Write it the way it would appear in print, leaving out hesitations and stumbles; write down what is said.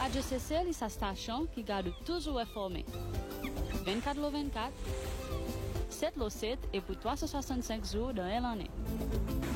Radio CC est sa station qui garde toujours informé. 24/24, 7/7 et pour 365 jours dans l'année.